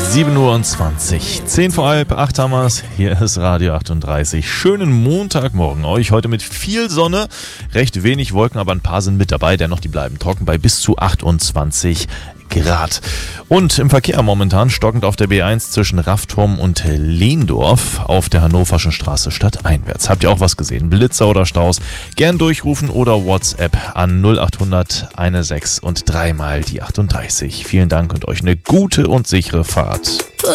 7:20 Uhr, 10 vor halb, 8 haben wir's. Hier ist Radio 38. Schönen Montagmorgen euch. Heute mit viel Sonne, recht wenig Wolken, aber ein paar sind mit dabei. Dennoch, die bleiben trocken bei bis zu 28 Grad. Und im Verkehr momentan stockend auf der B1 zwischen Raffturm und Lehndorf auf der Hannoverschen Straße stadteinwärts. Habt ihr auch was gesehen? Blitzer oder Staus? Gern durchrufen oder WhatsApp an 0800 16 und 3 mal die 38. Vielen Dank und euch eine gute und sichere Fahrt.